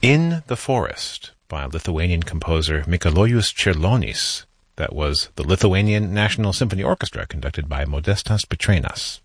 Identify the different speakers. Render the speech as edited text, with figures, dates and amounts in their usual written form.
Speaker 1: In the Forest by Lithuanian composer Mikalojus Čiurlionis. That was the Lithuanian National Symphony Orchestra conducted by Modestas Pitrenas.